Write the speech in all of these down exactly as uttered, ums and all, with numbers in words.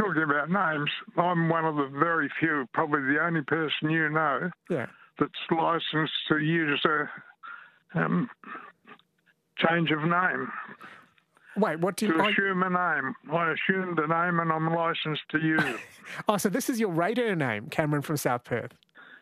talking about names, I'm one of the very few, probably the only person you know, Yeah. that's licensed to use a um, change of name. Wait, what do you... To oh, assume a name. I assumed a name and I'm licensed to use it. oh, so this is your radio name, Cameron from South Perth.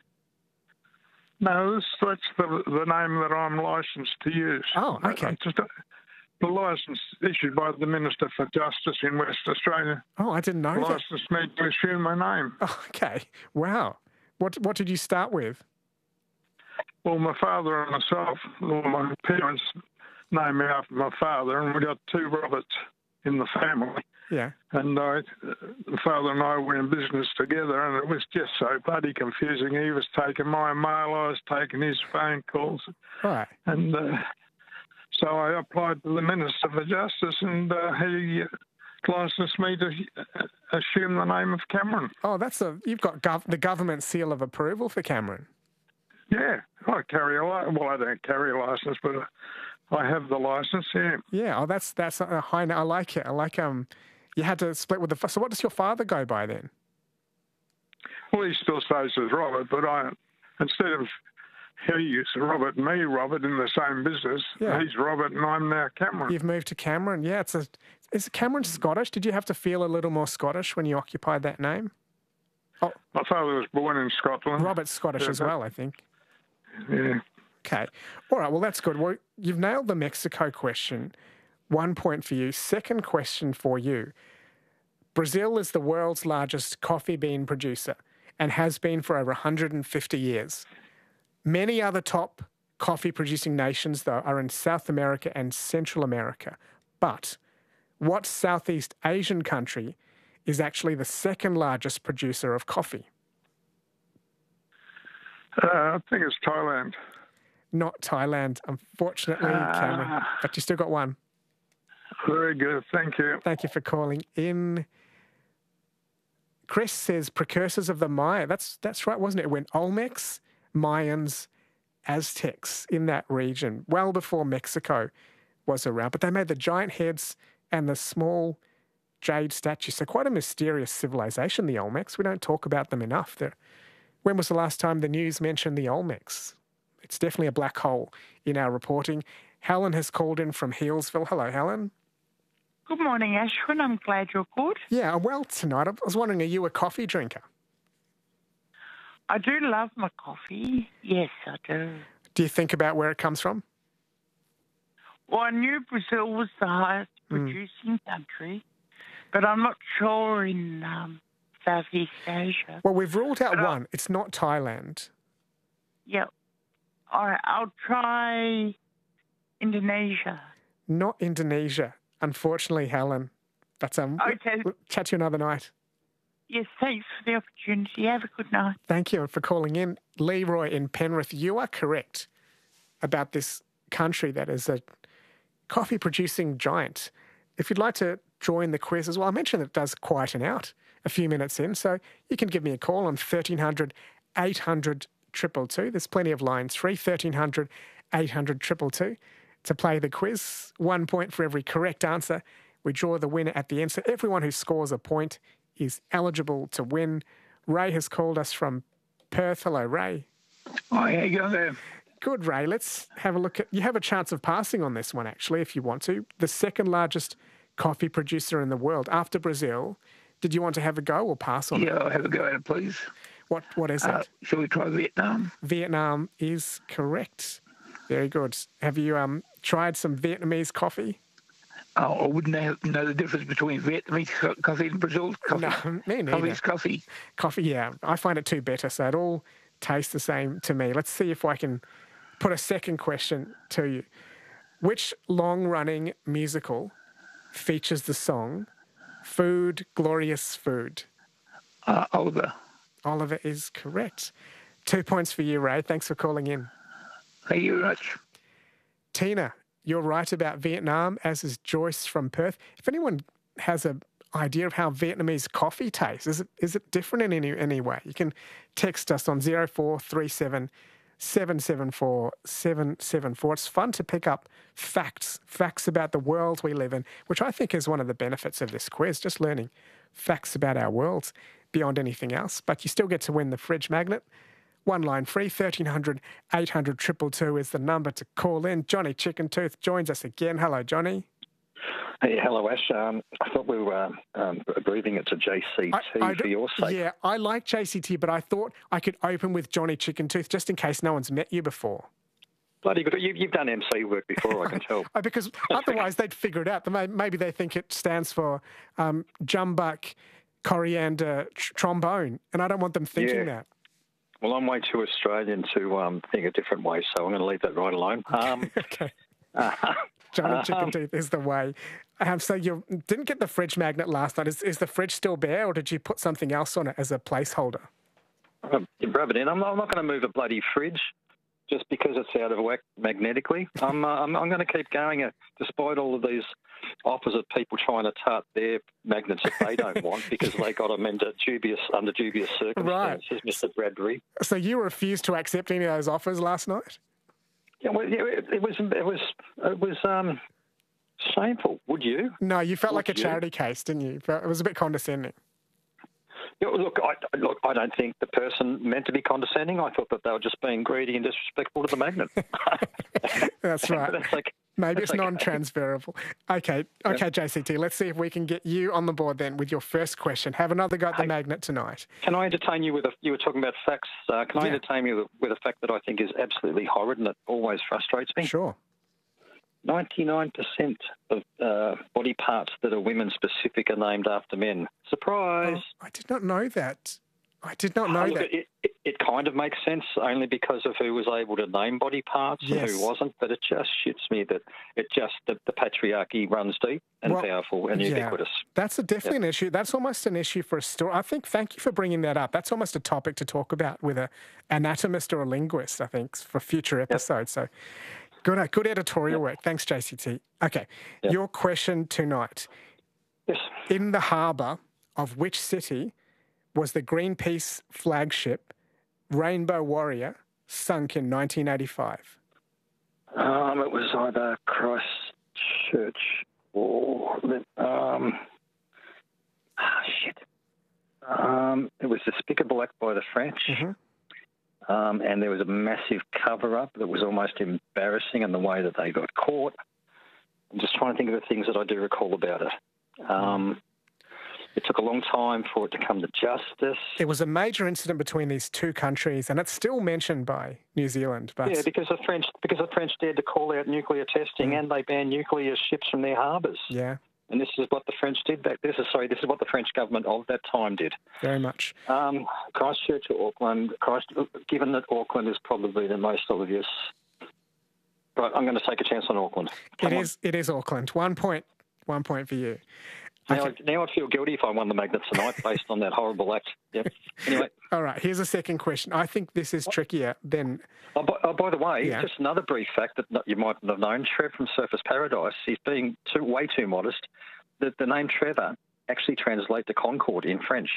No, this, that's the, the name that I'm licensed to use. Oh, okay. It's just a, the licence issued by the Minister for Justice in West Australia. Oh, I didn't know that. Licensed me to assume my name. Oh, okay. Wow. What What did you start with? Well, my father and myself, well, my parents named me after my father, and we got two Roberts in the family. Yeah. And I, the father and I were in business together, and it was just so bloody confusing. He was taking my mail, I was taking his phone calls. Right. And uh, so I applied to the Minister for Justice, and uh, he licensed me to assume the name of Cameron. Oh, that's a... You've got gov- the government seal of approval for Cameron. Yeah, I carry a license. Well, I don't carry a license, but I have the license, yeah. Yeah, oh, that's that's a high... I like it. I like... um. You had to split with the... So what does your father go by then? Well, he still stays as Robert, but I, instead of he used to Robert and me, Robert, in the same business, Yeah. he's Robert and I'm now Cameron. You've moved to Cameron. Yeah, it's a... Is Cameron Scottish? Did you have to feel a little more Scottish when you occupied that name? Oh, My father was born in Scotland. Robert's Scottish Yeah, as well, I think. Yeah. Okay. All right, well, that's good. Well, you've nailed the Mexico question. One point for you. Second question for you. Brazil is the world's largest coffee bean producer and has been for over one hundred fifty years. Many other top coffee producing nations, though, are in South America and Central America. But what Southeast Asian country is actually the second largest producer of coffee? Uh, I think it's Thailand. Not Thailand, unfortunately, Cameron. Uh, But you still got one. Very good, thank you. Thank you for calling in. Chris says precursors of the Maya. That's that's right, wasn't it? When Olmecs, Mayans, Aztecs in that region, well before Mexico was around. But they made the giant heads and the small jade statues. So quite a mysterious civilization, the Olmecs. We don't talk about them enough. They're, when was the last time the news mentioned the Olmecs? It's definitely a black hole in our reporting. Helen has called in from Healesville. Hello, Helen. Good morning, Ashwin. I'm glad you're good. Yeah, well, tonight I was wondering, are you a coffee drinker? I do love my coffee. Yes, I do. Do you think about where it comes from? Well, I knew Brazil was the highest producing country, but I'm not sure in um, Southeast Asia. Well, we've ruled out But I- one. It's not Thailand. Yeah. All right, I'll try Indonesia. Not Indonesia. Unfortunately, Helen. That's um. Okay. We'll chat to you another night. Yes, thanks for the opportunity. Have a good night. Thank you for calling in. Leroy in Penrith, you are correct about this country that is a coffee-producing giant. If you'd like to join the quiz as well, I mentioned it does quieten out a few minutes in, so you can give me a call on thirteen hundred, eight hundred, two two two. There's plenty of lines free, thirteen hundred, eight hundred, two two two. To play the quiz. One point for every correct answer. We draw the winner at the end. So everyone who scores a point is eligible to win. Ray has called us from Perth. Hello, Ray. Hi, how you going there? Good, Ray. Let's have a look at... You have a chance of passing on this one, actually, if you want to. The second largest coffee producer in the world after Brazil. Did you want to have a go or pass on Yeah, it? I'll have a go at it, please. What, what is Uh, it? shall we try Vietnam? Vietnam is correct. Very good. Have you um, tried some Vietnamese coffee? Oh, I wouldn't know, know the difference between Vietnamese co- coffee and Brazil's coffee. No, me neither. Coffee's coffee. Coffee, yeah. I find it too bitter, so it all tastes the same to me. Let's see if I can put a second question to you. Which long-running musical features the song Food, Glorious Food? Uh, Oliver. Oliver is correct. Two points for you, Ray. Thanks for calling in. Thank you very much. Tina, you're right about Vietnam, as is Joyce from Perth. If anyone has an idea of how Vietnamese coffee tastes, is it is it different in any any way? You can text us on zero four three seven, seven seven four, seven seven four. It's fun to pick up facts, facts about the world we live in, which I think is one of the benefits of this quiz, just learning facts about our world beyond anything else. But you still get to win the fridge magnet. One line free, thirteen hundred, eight hundred, two two two is the number to call in. Johnny Chickentooth joins us again. Hello, Johnny. Hey, hello, Ash. Um, I thought we were um, abbreviating it to J C T I, I for your sake. Yeah, I like J C T, but I thought I could open with Johnny Chickentooth just in case no one's met you before. Bloody good. You, you've done M C work before, I can tell. Because otherwise they'd figure it out. Maybe they think it stands for um, jumbuck, coriander, tr- trombone, and I don't want them thinking Yeah. that. Well, I'm way too Australian to um, think a different way, so I'm going to leave that right alone. Um, okay. uh, Johnny um, Chickentooth is the way. Um, so you didn't get the fridge magnet last night. Is, is the fridge still bare, or did you put something else on it as a placeholder? Um, you rub it in. I'm not, I'm not going to move a bloody fridge just because it's out of whack magnetically. I'm, uh, I'm, I'm going to keep going, uh, despite all of these offers of people trying to tart their magnets that they don't want because they got them under dubious, under dubious circumstances, Right. Mister Bradbury. So you refused to accept any of those offers last night? Yeah, well, yeah, it, it was, it was, it was um, shameful. Would you? No, you felt Would like a you? charity case, didn't you? It was a bit condescending. Yeah, look, I, look, I don't think the person meant to be condescending. I thought that they were just being greedy and disrespectful to the magnet. That's right. That's like, Maybe that's it's okay. non-transferable. Okay, okay, J C T, let's see if we can get you on the board then with your first question. Have another go at the Hey. magnet tonight. Can I entertain you with a? You were talking about facts. Uh, can I Yeah. entertain you with, with a fact that I think is absolutely horrid and that always frustrates me? Sure. Ninety-nine percent of uh, body parts that are women-specific are named after men. Surprise! Oh, I did not know that. I did not know Oh, look, that. It, it, it kind of makes sense only because of who was able to name body parts and Yes. who wasn't. But it just shits me that it just the, the patriarchy runs deep and Well, powerful and yeah. ubiquitous. That's a, definitely an issue. That's almost an issue for a story. I think, thank you for bringing that up. That's almost a topic to talk about with a anatomist or a linguist, I think, for future episodes. So good, good editorial work. Thanks, J C T. Okay, Yep. your question tonight. Yes. In the harbour of which city was the Greenpeace flagship Rainbow Warrior sunk in nineteen eighty-five? Um, it was either Christchurch or um, ah, shit. Um, it was Despicable Act by the French. Mm-hmm. Um, and there was a massive cover-up that was almost embarrassing in the way that they got caught. I'm just trying to think of the things that I do recall about it. Um, it took a long time for it to come to justice. It was a major incident between these two countries, and it's still mentioned by New Zealand. But Yeah, because the French because the French dared to call out nuclear testing Mm. and they banned nuclear ships from their harbours. yeah, And this is what the French did back. This is sorry. This is what the French government of that time did. very much. Um, Christchurch or Auckland. Christ, given that Auckland is probably the most obvious. Right, I'm going to take a chance on Auckland. Come It on. is. It is Auckland. One point. One point for you. Now, Okay. I, now I feel guilty if I won the magnet tonight based on that horrible act. Yep. Anyway, All right. Here's a second question. I think this is trickier than. oh, by, oh, by the way, Yeah. just another brief fact that not- you might not have known. Trev from Surface Paradise. He's being too way too modest. The, the name Trevor actually translates to Concord in French.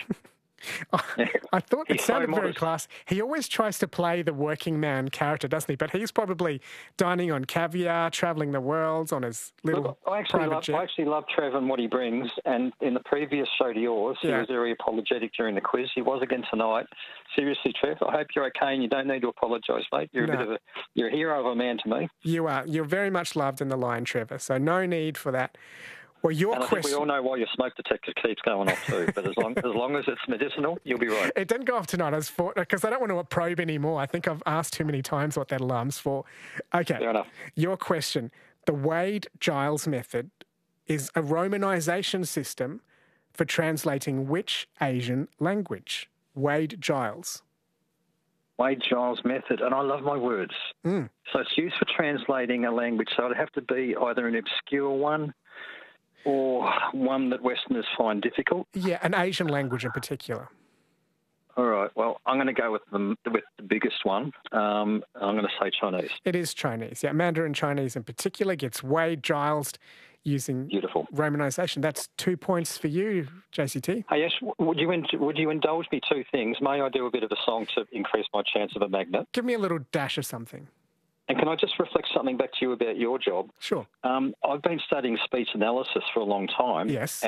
I thought it He's so sounded very modest. class. He always tries to play the working man character, doesn't he? But he's probably dining on caviar, travelling the world on his little Look, I actually private love jet. I actually love Trevor and what he brings. And in the previous show to yours, he Yeah. was very apologetic during the quiz. He was again tonight. Seriously, Trev, I hope you're okay and you don't need to apologise, mate. You're No. a bit of a you're a hero of a man to me. You are. You're very much loved in the line, Trevor. So no need for that. Well, your And I think we question. all know why your smoke detector keeps going off too. But as long as long as it's medicinal, you'll be right. It didn't go off tonight. I was for because I don't want to probe anymore. I think I've asked too many times what that alarm's for. Okay. Fair enough. Your question. The Wade-Giles method is a romanization system for translating which Asian language? Wade-Giles. Wade-Giles method, and I love my words. Mm. So it's used for translating a language. So it'd have to be either an obscure one or one that Westerners find difficult. Yeah, an Asian language in particular. All right. Well, I'm going to go with the with the biggest one. Um, I'm going to say Chinese. It is Chinese. Yeah, Mandarin Chinese in particular gets Wade-Giles using Beautiful. romanization. That's two points for you, J C T. Hey, Ash, would you in, would you indulge me two things? May I do a bit of a song to increase my chance of a magnet? Give me a little dash of something. And can I just reflect something back to you about your job? Sure. Um, I've been studying speech analysis for a long time. Yes. And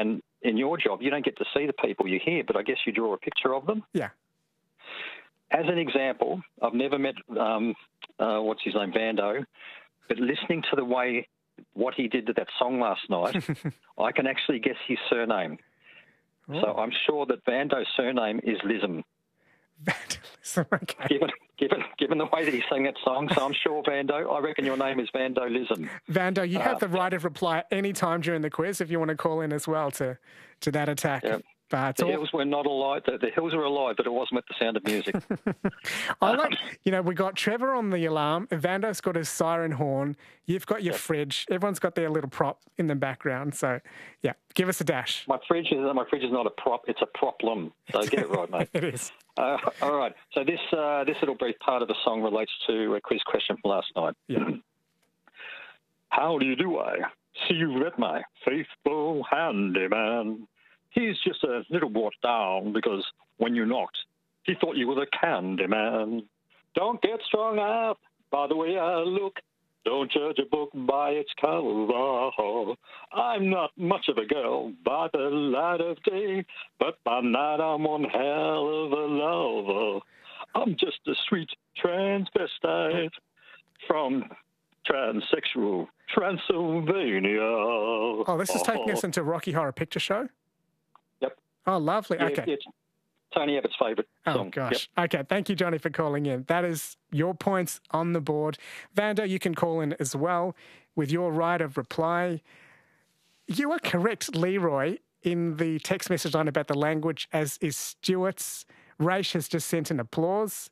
in your job, you don't get to see the people you hear, but I guess you draw a picture of them. Yeah. As an example, I've never met, um, uh, what's his name, Vando, but listening to the way what he did to that song last night, I can actually guess his surname. Oh. So I'm sure that Vando's surname is Lism. Vandalism, okay. Given, given, given the way that he sang that song, so I'm sure Vando, I reckon your name is Vando Lism. Vando, you Uh, have the right of reply any time during the quiz if you want to call in as well to, to that attack. Yeah. But it's The all... hills were not alive. The, the hills were alive, but it wasn't with the sound of music. I like, you know, we got Trevor on the alarm. Vando's got his siren horn. You've got your Yep. fridge. Everyone's got their little prop in the background. So, yeah, give us a dash. My fridge is my fridge is not a prop; it's a problem. So get it right, mate. It is. Uh, all right. So this uh, this little brief part of the song relates to a quiz question from last night. Yeah. How do you do? I see you met my faithful handyman. He's just a little brought down because when you knocked, he thought you were the candy man. Don't get strung up by the way I look. Don't judge a book by its cover. I'm not much of a girl by the light of day, but by night I'm one hell of a lover. I'm just a sweet transvestite from transsexual Transylvania. Oh, this is taking us into Rocky Horror Picture Show? Yep. Oh, lovely. Yeah, Okay. It's Tony Abbott's favourite Oh, song. gosh. Okay. Thank you, Johnny, for calling in. That is your points on the board. Vando, you can call in as well with your right of reply. You are correct, Leroy, in the text message line about the language, as is Stuart's. Raish has just sent an applause.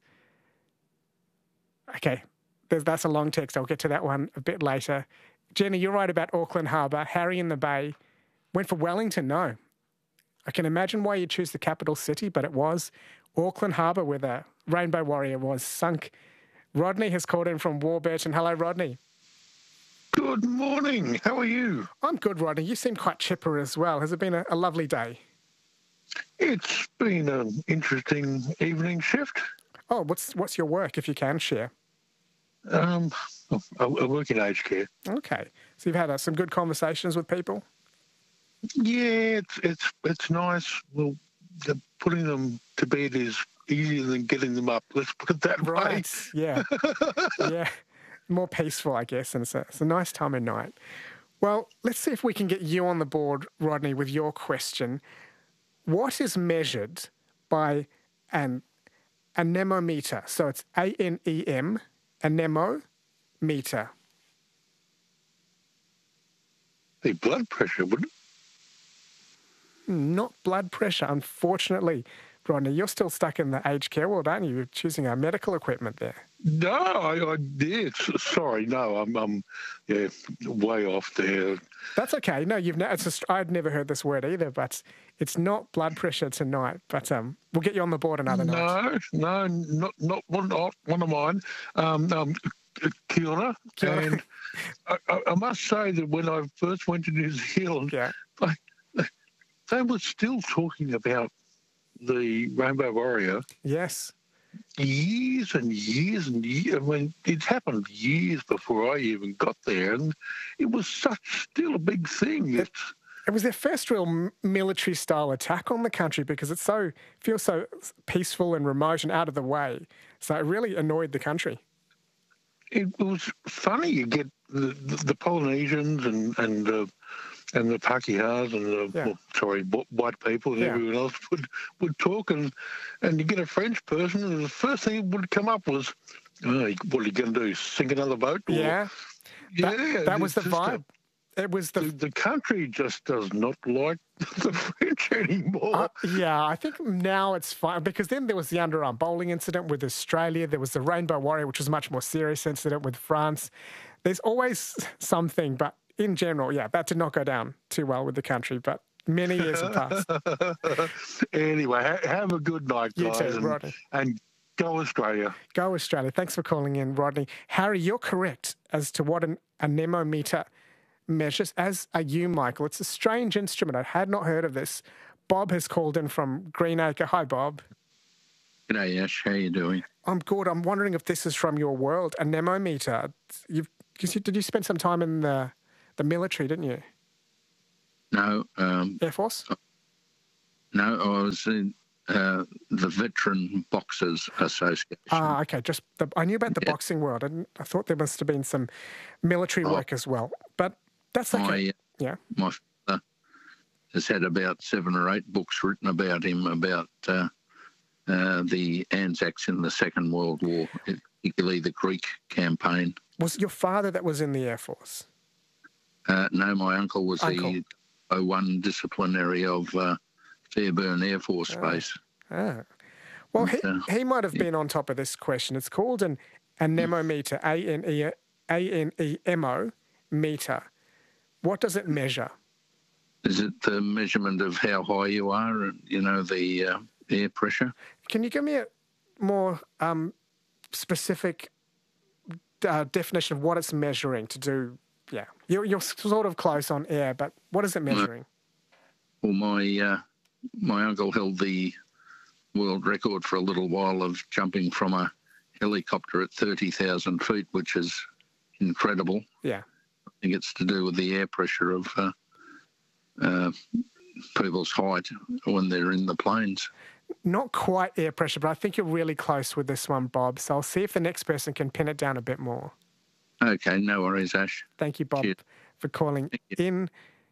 Okay. There's, that's a long text. I'll get to that one a bit later. Jenny, you're right about Auckland Harbour. Harry in the Bay went for Wellington. No. I can imagine why you choose the capital city, but it was Auckland Harbour where the Rainbow Warrior was sunk. Rodney has called in from Warburton. Hello, Rodney. Good morning. How are you? I'm good, Rodney. You seem quite chipper as well. Has it been a, a lovely day? It's been an interesting evening shift. Oh, what's what's your work, if you can share? Um, I, I work in aged care. Okay. So you've had uh, some good conversations with people? Yeah, it's it's it's nice. Well, the, putting them to bed is easier than getting them up. Let's put it that Right. way. Yeah. Yeah. More peaceful, I guess, and it's a, it's a nice time of night. Well, let's see if we can get you on the board, Rodney, with your question. What is measured by an anemometer? So it's A N E M, anemometer. The blood pressure, wouldn't it? Not blood pressure, unfortunately. Rodney, you're still stuck in the aged care world, aren't you? You're choosing our medical equipment there. No, I, I did. Sorry, no, I'm, I'm yeah, way off there. That's okay. No, you've. Ne- it's just, I'd never heard this word either, but it's not blood pressure tonight. But um, we'll get you on the board another night. No, no, not not one, not one of mine. Um, um, Kia ora. Kia ora. And I, I, I must say that when I first went to New Zealand, Yeah. I, they were still talking about the Rainbow Warrior Yes. years and years and years. I mean, it's happened years before I even got there, and it was such still a big thing. It- It's, It was their first real military style attack on the country because it's so feels so peaceful and remote and out of the way. So it really annoyed the country. it was funny. You get the, the, the Polynesians and and uh, and the Pakihas and the Yeah. well, sorry wh- white people and Yeah. everyone else would would talk, and and you get a French person, and the first thing that would come up was, oh, what are you going to do? Sink another boat? Or, Yeah. yeah. That, that was the it's just a- vibe. It was the, the the country just does not like the French anymore. Uh, yeah, I think now it's fine because then there was the underarm bowling incident with Australia. There was the Rainbow Warrior, which was a much more serious incident with France. There's always something, but in general, yeah, that did not go down too well with the country. But many years have passed. Anyway, ha- have a good night, You guys, too, and, Rodney. and go Australia. Go Australia. Thanks for calling in, Rodney. Harry, you're correct as to what an anemometer measures, as are you, Michael. It's a strange instrument. I had not heard of this. Bob has called in from Greenacre. Hi, Bob. G'day, Ash. How you doing? I'm good. I'm wondering if this is from your world, anemometer. You've, 'cause you, did you spend some time in the, the military, didn't you? No, um, Air Force? no, I was in uh, the Veteran Boxers Association. Ah, okay. Just the, I knew about the Yeah. boxing world. I, didn't, I thought there must have been some military Oh. work as well. But that's okay. My, uh, yeah. my father has had about seven or eight books written about him, about uh, uh, the Anzacs in the Second World War, particularly the Greek campaign. Was it your father that was in the Air Force? Uh, no, my uncle was Uncle. the oh one disciplinary of uh, Fairburn Air Force Base. Ah. Well, he, Uh, he might have been on top of this question. It's called an anemometer, A N E A N E M O meter. What does it measure? Is it the measurement of how high you are, and you know the uh, air pressure? Can you give me a more um, specific uh, definition of what it's measuring to do? Yeah, you're, you're sort of close on air, but what is it measuring? Well, my uh, my uncle held the world record for a little while of jumping from a helicopter at thirty thousand feet, which is incredible. Yeah. I think it's to do with the air pressure of uh, uh, people's height when they're in the planes. Not quite air pressure, but I think you're really close with this one, Bob. So I'll see if the next person can pin it down a bit more. Okay, no worries, Ash. Thank you, Bob, Cheers. for calling in.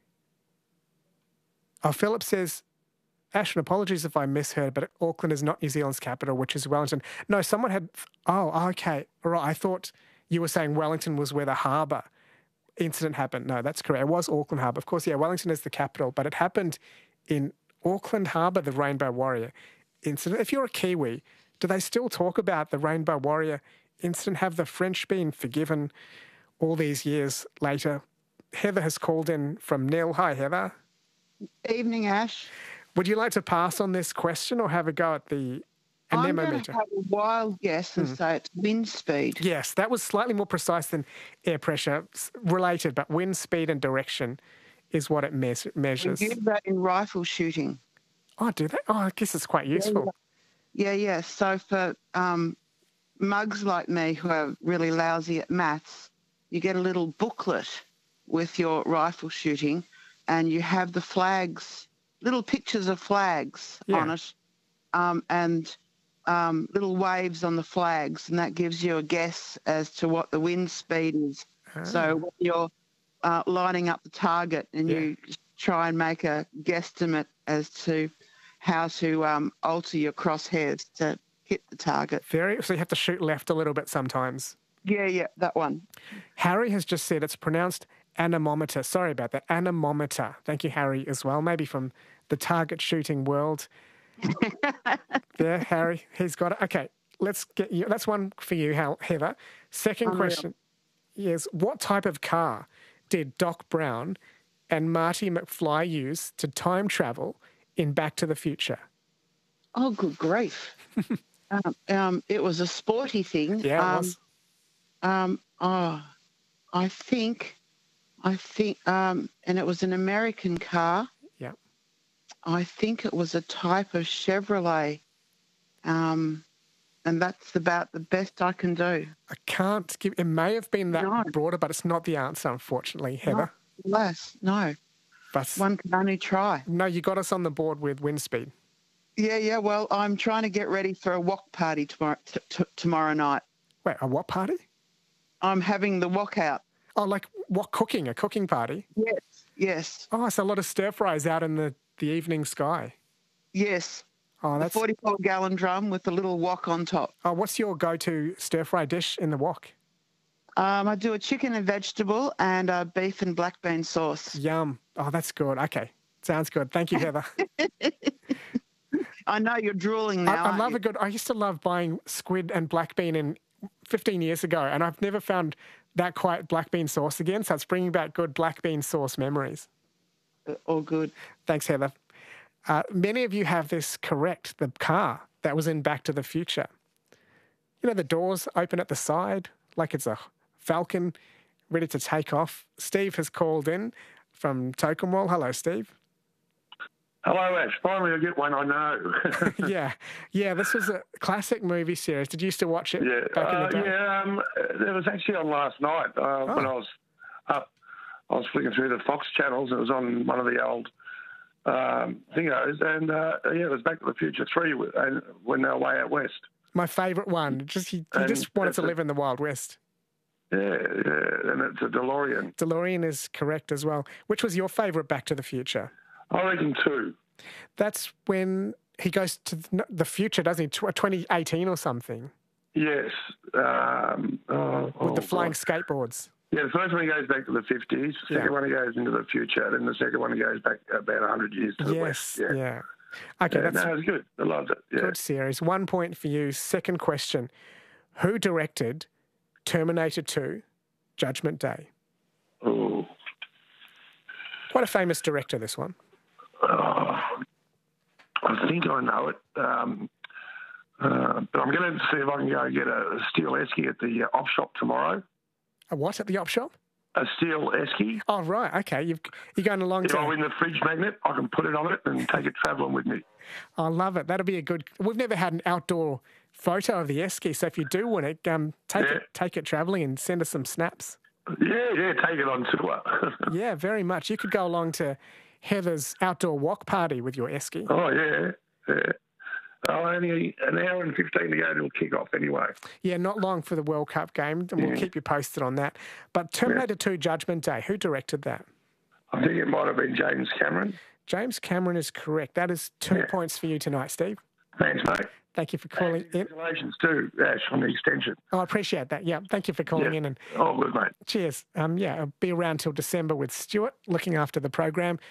Oh, Philip says, Ashton, apologies if I misheard, but Auckland is not New Zealand's capital, which is Wellington. No, someone had... Oh, okay. All right. I thought you were saying Wellington was where the harbour incident happened. No, that's correct. It was Auckland Harbour. Of course, yeah, Wellington is the capital, but it happened in Auckland Harbour, the Rainbow Warrior incident. If you're a Kiwi, do they still talk about the Rainbow Warrior incident? Have the French been forgiven all these years later? Heather has called in from Nil. Hi, Heather. Evening, Ash. Would you like to pass on this question or have a go at the I'm going anemometer? to have a wild guess and say it's wind speed. Yes, that was slightly more precise than air pressure, s- related, but wind speed and direction is what it mes- We measures. use that in rifle shooting. Oh, do they? Oh, I guess it's quite useful. Yeah, yeah. So for um, mugs like me who are really lousy at maths, you get a little booklet with your rifle shooting and you have the flags, little pictures of flags Yeah. on it, um, and um, little waves on the flags, and that gives you a guess as to what the wind speed is. So when you're uh, lining up the target and Yeah. you try and make a guesstimate as to how to um, alter your crosshairs to hit the target. Very. So you have to shoot left a little bit sometimes. Yeah, yeah, that one. Harry has just said it's pronounced anemometer. Sorry about that. Anemometer. Thank you, Harry, as well. Maybe from the target shooting world. There, Harry. He's got it. Okay, let's get you. That's one for you, Hal- Heather. Second Unreal. question is, what type of car did Doc Brown and Marty McFly use to time travel in Back to the Future? Oh, good grief. um, um, it was a sporty thing. Yeah, it um, was. Um, oh, I think, I think, um, and it was an American car. Yeah. I think it was a type of Chevrolet. Um, and that's about the best I can do. I can't give. It may have been that No. broader, but it's not the answer, unfortunately, Heather. Less, no. But One can only try. no, you got us on the board with wind speed. Yeah, yeah. Well, I'm trying to get ready for a wok party tomorrow t- t- tomorrow night. Wait, a what party? I'm having the wok out. Oh, like what cooking? A cooking party? Yes, yes, Oh, it's a lot of stir fries out in the, the evening sky. yes. Oh, A that's. forty-four gallon drum with a little wok on top. Oh, what's your go-to stir fry dish in the wok? Um, I do a chicken and vegetable and a beef and black bean sauce. Yum. Oh, that's good. Okay, sounds good. Thank you, Heather. I know you're drooling I, now. I aren't love you? a good. I used to love buying squid and black bean in fifteen years ago, and I've never found that quite black bean sauce again. So it's bringing back good black bean sauce memories. All good. Thanks, Heather. Uh, many of you have this correct. The car that was in Back to the Future. You know, the doors open at the side like it's a Falcon ready to take off. Steve has called in from Tokemwall. Hello, Steve. Hello, Ash. Finally, I get one I know. yeah, yeah. This was a classic movie series. Did you used to watch it yeah, back in uh, the day? yeah. Um, it was actually on last night uh, when I was up I was flicking through the Fox channels. It was on one of the old um, thingos, and uh, yeah, it was Back to the Future three and when they were way out west. My favourite one. Just you, you And just wanted it's to a- live in the Wild West. Yeah, yeah, and it's a DeLorean. DeLorean is correct as well. Which was your favourite Back to the Future? I reckon two. That's when he goes to the the future, doesn't he? Tw- twenty eighteen or something, Yes. Um, oh, with the oh, flying God. skateboards. Yeah, the first one he goes back to the fifties. The second Yeah. one he goes into the future. Then the second one he goes back about one hundred years to the Yes, west. yeah. Yeah. Okay, Yeah, that's no, it was good. I loved it. Yeah. good series. One point for you. Second question. Who directed Terminator two, Judgment Day? Oh. Quite a famous director, this one. Oh, I think I know it. Um, uh, but I'm going to see if I can go get a steel esky at the uh, op shop tomorrow. A what at the op shop? A steel esky. Oh, right. Okay. You've, you're going along If I to... win the fridge magnet, I can put it on it and take it travelling with me. I love it. That'll be a good... We've never had an outdoor photo of the esky, so if you do win it, um, take Yeah. it take it travelling and send us some snaps. Yeah, yeah, take it on tour. Yeah, very much. You could go along to Heather's outdoor walk party with your esky. Oh, yeah, yeah. Oh, only an hour and fifteen to go till kick-off anyway. Yeah, not long for the World Cup game, and we'll Yeah. keep you posted on that. But Terminator two Judgment Day, who directed that? I think it might have been James Cameron. James Cameron is correct. That is two Yeah. points for you tonight, Steve. Thanks, mate. Thank you for calling in. Congratulations too, Ash, on the extension. Oh, I appreciate that. Yeah, thank you for calling Yeah. in, and Oh, good, mate. cheers. Um, yeah, I'll be around till December with Stuart, looking after the program.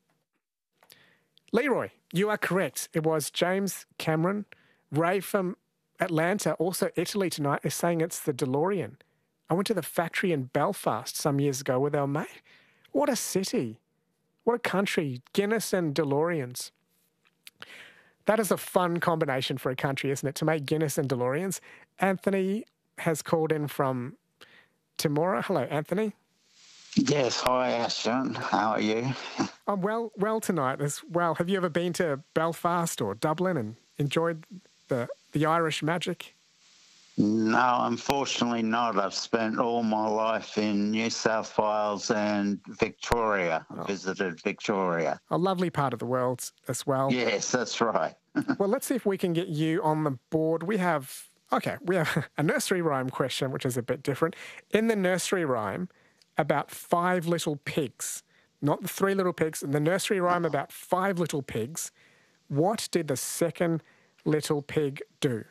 Leroy, you are correct. It was James Cameron. Ray from Atlanta, also Italy tonight, is saying it's the DeLorean. I went to the factory in Belfast some years ago with our mate. What a city. What a country. Guinness and DeLoreans. That is a fun combination for a country, isn't it? To make Guinness and DeLoreans. Anthony has called in from Timora. Hello, Anthony. Yes, hi, Ashton. How are you? I'm well, well tonight as well. Have you ever been to Belfast or Dublin and enjoyed the the Irish magic? No, unfortunately not. I've spent all my life in New South Wales and Victoria. I visited Victoria. A lovely part of the world as well. Yes, that's right. Well, let's see if we can get you on the board. We have, okay, we have a nursery rhyme question, which is a bit different. In the nursery rhyme, about five little pigs, not the three little pigs, in the nursery rhyme about five little pigs, what did the second little pig do?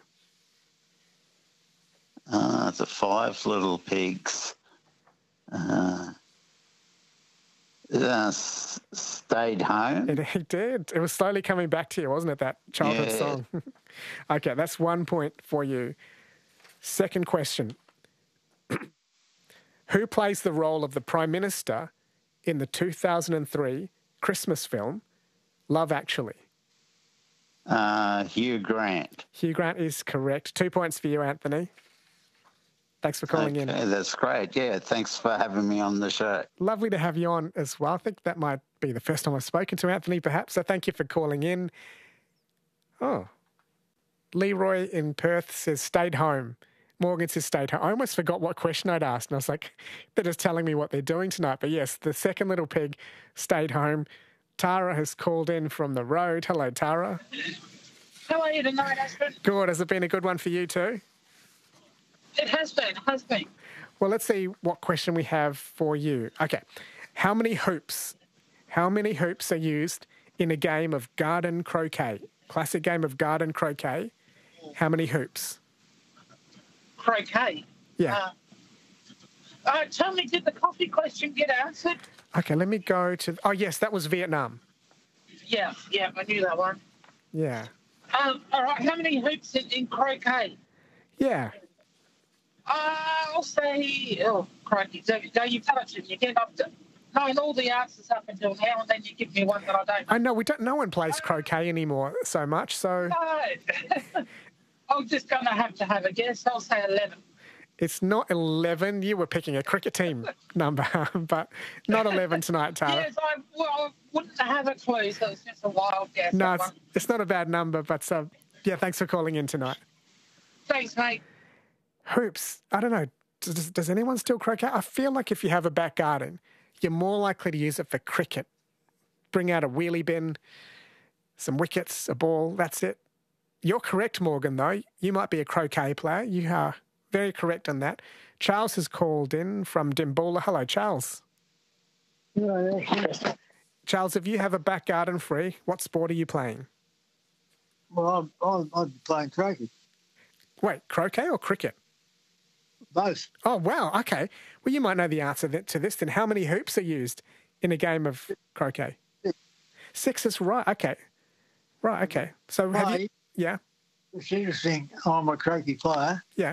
Uh, the five little pigs uh, uh, s- stayed home. It, it did. It was slowly coming back to you, wasn't it, that childhood Yeah. song? Okay, that's one point for you. Second question. Who plays the role of the Prime Minister in the two thousand three Christmas film, Love Actually? Uh, Hugh Grant. Hugh Grant is correct. Two points for you, Anthony. Thanks for calling Okay, in. that's great. Yeah, thanks for having me on the show. Lovely to have you on as well. I think that might be the first time I've spoken to Anthony, perhaps. So thank you for calling in. Oh, Leroy in Perth says stayed home. Morgan says stayed home. I almost forgot what question I'd asked. And I was like, they're just telling me what they're doing tonight. But yes, the second little pig stayed home. Tara has called in from the road. Hello, Tara. How are you tonight, Ashton? Good. Has it been a good one for you too? It has been, it has been. Well, let's see what question we have for you. Okay. How many hoops, how many hoops are used in a game of garden croquet? Classic game of garden croquet. How many hoops? Croquet. Yeah. Uh, uh, tell me, did the coffee question get answered? Okay, let me go to... Oh, yes, that was Vietnam. Yeah, yeah, I knew that one. Yeah. Um, all right, how many hoops in, in croquet? Yeah. Uh, I'll say, oh, crikey, so, so you touch it, you get up to knowing all the answers up until now, and then you give me one that I don't know. I know, we don't... No one plays croquet anymore so much, so... No. I'm just going to have to have a guess. I'll say eleven. It's not eleven. You were picking a cricket team number, but not eleven tonight, Tara. Yes, I, well, I wouldn't have a clue, so it's just a wild guess. No, that it's, one. it's not a bad number, but uh, yeah, thanks for calling in tonight. Thanks, mate. Hoops. I don't know. Does, does anyone still croquet? I feel like if you have a back garden, you're more likely to use it for cricket. Bring out a wheelie bin, some wickets, a ball, that's it. You're correct, Morgan, though. You might be a croquet player. You are very correct on that. Charles has called in from Dimboola. Hello, Charles. Yeah, yeah. Charles, if you have a back garden free, what sport are you playing? Well, I'm, I'm, I'm playing croquet. Wait, croquet or cricket? Both. Oh, wow. Okay. Well, you might know the answer to this then. How many hoops are used in a game of croquet? Six. Six is right. Okay. Right, okay. So have Hey, you... Yeah. It's interesting. I'm a croquet player. Yeah.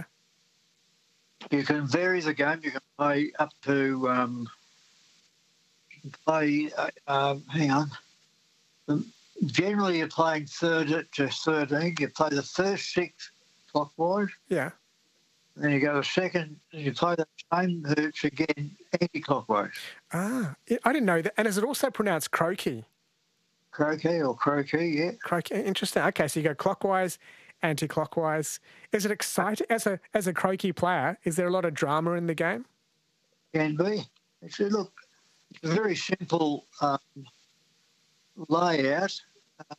You can vary the game. You can play up to, um, you can play, uh, um, hang on. Um, generally, you're playing third to thirteen. You play the first six clockwise. Yeah. Then you go to second, and you play the same hoops again anti-clockwise. Ah, I didn't know that. And is it also pronounced croquet? Croquet or croquet, yeah. Croquet, interesting. Okay, so you go clockwise, anti-clockwise. Is it exciting as a as a croquet player? Is there a lot of drama in the game? Can be. It's a, look, it's a very simple um, layout. Uh,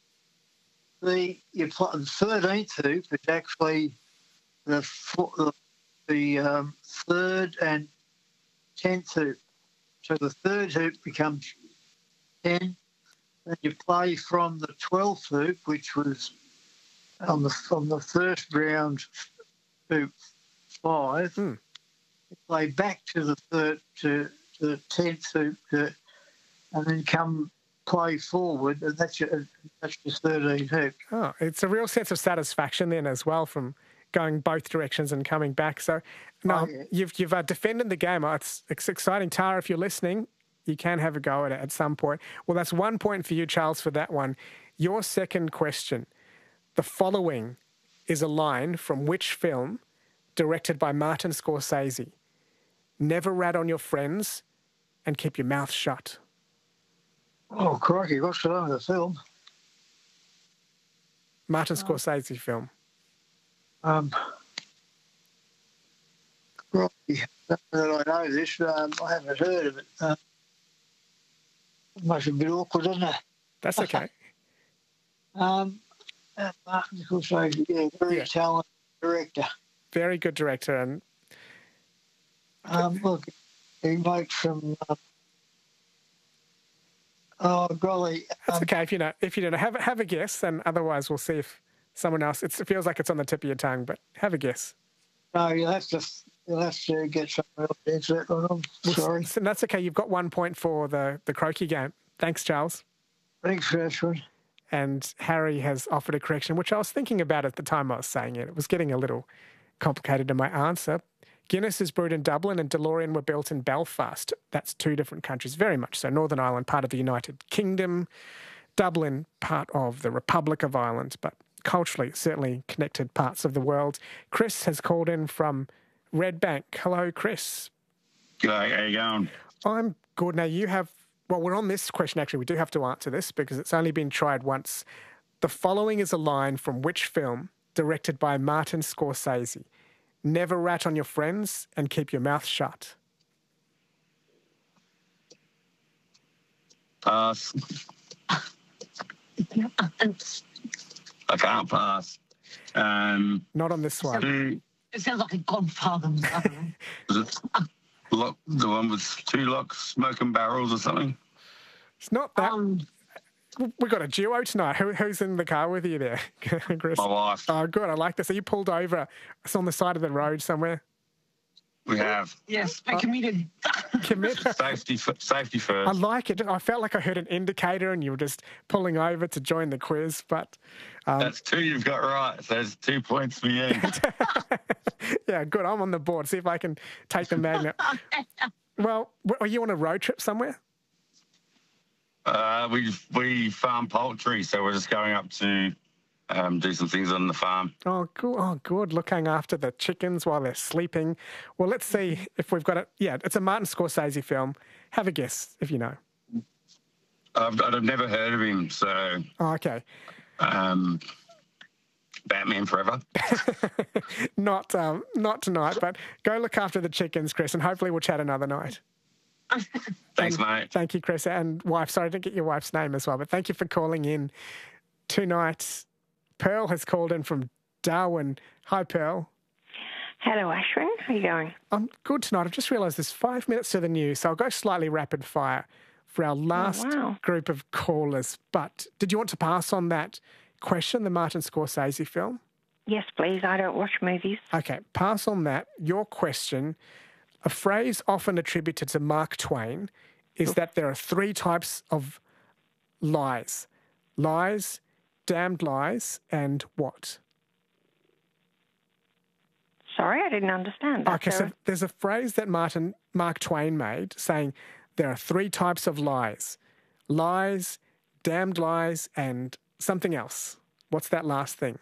the you play, the thirteenth hoop is actually the fo- the, the um, third and tenth hoop. So the third hoop becomes ten. Then you play from the twelfth hoop, which was on the from the first round hoop five. Hmm. You play back to the third to, to the tenth hoop, to, and then come play forward, and that's your that's your thirteenth hoop. Oh, it's a real sense of satisfaction then as well from going both directions and coming back. So, no, Oh, yeah. you've you've uh, defended the game. Oh, it's, it's exciting. Tara, if you're listening, you can have a go at it at some point. Well, that's one point for you, Charles, for that one. Your second question. The following is a line from which film directed by Martin Scorsese? Never rat on your friends and keep your mouth shut. Oh, crikey, what's the name of the film? Martin Scorsese film. Um, crikey, not that I know this, um, I haven't heard of it. Uh, must be a bit awkward, isn't it? That's okay. Um, uh, Martin Scorsese, yeah, very Yeah. talented director. Very good director. And Um, look, he makes some. Uh, oh golly! that's um, okay if you know. If you don't know, have, a- have a guess, and otherwise we'll see if someone else. It's, it feels like it's on the tip of your tongue, but have a guess. No, you'll have to. You'll have to get someone else to answer that one. I'm sorry. So that's okay. You've got one point for the, the croquet game. Thanks, Charles. Thanks for that one. And Harry has offered a correction, which I was thinking about at the time I was saying it. It was getting a little complicated in my answer. Guinness is brewed in Dublin and DeLorean were built in Belfast. That's two different countries, very much so. Northern Ireland, part of the United Kingdom. Dublin, part of the Republic of Ireland, but culturally, certainly connected parts of the world. Chris has called in from Red Bank. Hello, Chris. G'day, how you going? I'm good. Now, you have... Well, we're on this question, actually. We do have to answer this because it's only been tried once. The following is a line from which film directed by Martin Scorsese? Never rat on your friends and keep your mouth shut. Pass. I can't pass. Um, Not on this one. two, It sounds like a Godfather. was it lock, the one with two locks, smoking barrels or something? It's not that. Um, We've got a duo tonight. Who, who's in the car with you there, Chris? My wife. Oh, good. I like this. So you pulled over. It's on the side of the road somewhere. We have. yes, we're committed. Commit. Safety, f- safety I first. like it. I felt like I heard an indicator and you were just pulling over to join the quiz, but um, That's two you've got right. So there's two points for you. yeah, good. I'm on the board. See if I can take the magnet. Well, w- are you on a road trip somewhere? Uh, we we farm poultry, so we're just going up to um, do some things on the farm. Oh, good. Oh, good. Looking after the chickens while they're sleeping. Well, let's see if we've got it. Yeah, it's a Martin Scorsese film. Have a guess if you know. I've, I've never heard of him, so Oh, okay. um, Batman Forever. not um, not tonight, but go look after the chickens, Chris, and hopefully we'll chat another night. Thanks, and mate. Thank you, Chris. And wife, sorry I didn't get your wife's name as well, but thank you for calling in tonight. Pearl has called in from Darwin. Hi, Pearl. Hello, Ashwin. How are you going? I'm good tonight. I've just realised there's five minutes to the news, so I'll go slightly rapid fire for our last oh, wow. group of callers. But did you want to pass on that question, the Martin Scorsese film? Yes, please. I don't watch movies. Okay, pass on that. Your question, a phrase often attributed to Mark Twain is that there are three types of lies. Lies, damned lies, and what? Sorry, I didn't understand that. Okay, so there's a phrase that Martin Mark Twain made saying there are three types of lies. Lies, damned lies, and something else. What's that last thing?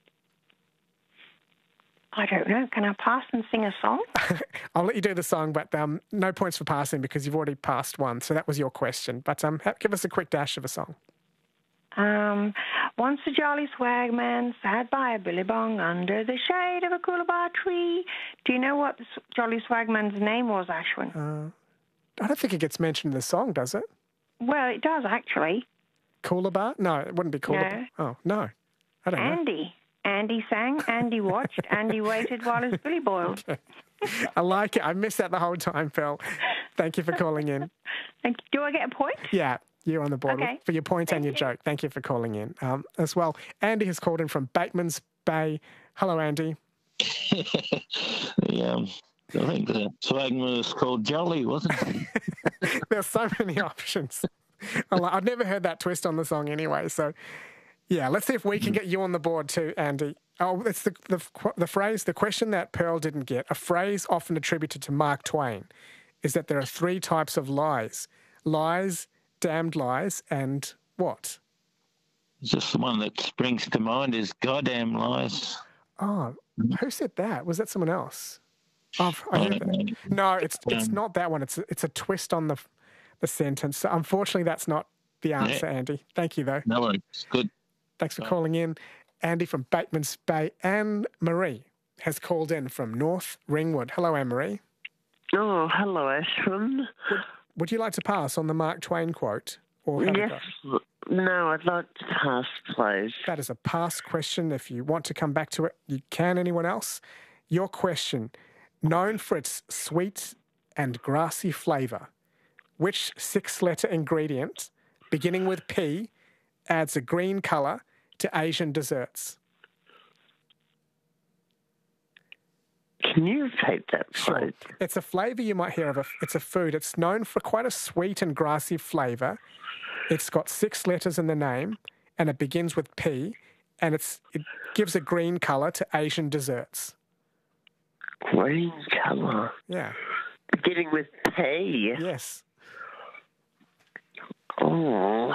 I don't know. Can I pass and sing a song? I'll let you do the song, but um, no points for passing because you've already passed one. So that was your question. But um, give us a quick dash of a song. Um, once a jolly swagman sat by a billabong under the shade of a coolabah tree. Do you know what the jolly swagman's name was, Ashwin? Uh, I don't think it gets mentioned in the song, does it? Well, it does, actually. Coolabah? No, it wouldn't be Coolabah. No. Oh, no. I don't know. Andy. Andy sang, Andy watched, Andy waited while his billy boiled. Okay. I like it. I missed that the whole time, Phil. Thank you for calling in. Thank you. Do I get a point? Yeah, you're on the board Okay. for your point Thank and your you. joke. Thank you for calling in um, as well. Andy has called in from Bateman's Bay. Hello, Andy. the, um, I think the swagman was called Jolly, wasn't it? There's so many options. I like- I've never heard that twist on the song anyway. So, yeah, let's see if we can get you on the board too, Andy. Oh, it's the, the the phrase, the question that Pearl didn't get. A phrase often attributed to Mark Twain is that there are three types of lies: lies, damned lies, and what? Just the one that springs to mind is goddamn lies. Oh, who said that? Was that someone else? Oh, I hear that. No, it's it's not that one. It's a, it's a twist on the the sentence. So unfortunately, that's not the answer, Yeah. Andy. Thank you, though. No worries. Good. Thanks for calling in. Andy from Bateman's Bay. Anne Marie has called in from North Ringwood. Hello, Anne Marie. Oh, hello, Ashwin. Would, would you like to pass on the Mark Twain quote? Or have you Yes. got- No, I'd like to pass, please. That is a pass question. If you want to come back to it, you can. Anyone else? Your question, known for its sweet and grassy flavour, which six-letter ingredient, beginning with P, adds a green colour to Asian desserts? Can you repeat that, please? Sure. It's a flavour you might hear of. A, it's a food. It's known for quite a sweet and grassy flavour. It's got six letters in the name, and it begins with P, and it's it gives a green colour to Asian desserts. Green colour? Yeah. Beginning with P? Yes. Oh.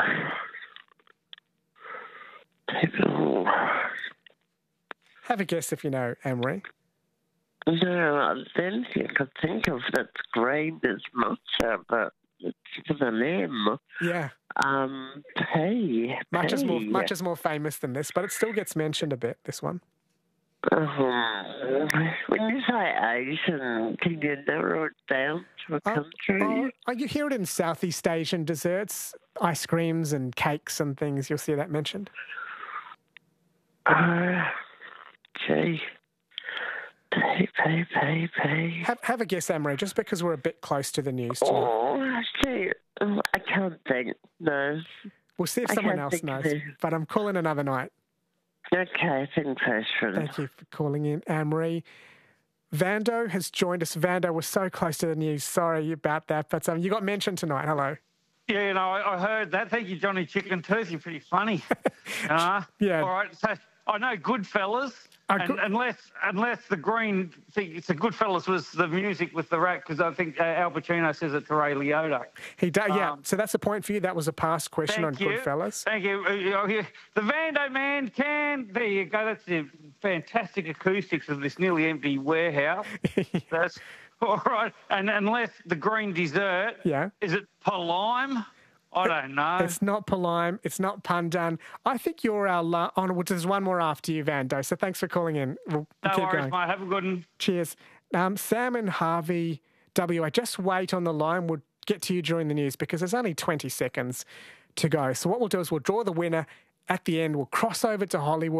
People. Have a guess if you know, Emery. No, then you could think of that's green as matcha, but it's with an M. Yeah. Um, P. Much is more P. much is more famous than this, but it still gets mentioned a bit, this one. Um, when you say Asian, can you narrow it down to a country? Oh, oh, you hear it in Southeast Asian desserts, ice creams and cakes and things. You'll see that mentioned. Uh, gee. P, P, P, P. Have, have a guess, Emery, just because we're a bit close to the news tonight. Oh, gee. Oh, I can't think. No. We'll see if I someone can't else think knows. who. But I'm calling another night. Okay, think Ashwin. Thank you for calling in, Anne-Marie. Vando has joined us. Vando, we're so close to the news. Sorry about that, but um, you got mentioned tonight. Hello. Yeah, you know, I, I heard that. Thank you, Johnny Chicken Tooth. You're pretty funny. uh, Yeah. All right. So I know Goodfellas, Uh, and, good- unless unless the green thing, it's a Goodfellas was the music with the rat, because I think uh, Al Pacino says it to Ray Liotta. He does, yeah. Um, so that's a point for you. That was a past question on Thank you. Goodfellas. Thank you. Uh, you know, here- The Vando Man can. There you go. That's the fantastic acoustics of this nearly empty warehouse. That's all right. And unless the green dessert, Yeah. is it Palime? I don't know. It's not Palime. It's not Pandan. I think you're our la- on. Well, there's one more after you, Vando. So thanks for calling in. We'll No keep worries, going. mate. Have a good one. Cheers. Um, Sam and Harvey W A. Just wait on the line. We'll get to you during the news because there's only twenty seconds to go. So what we'll do is we'll draw the winner at the end. We'll cross over to Hollywood.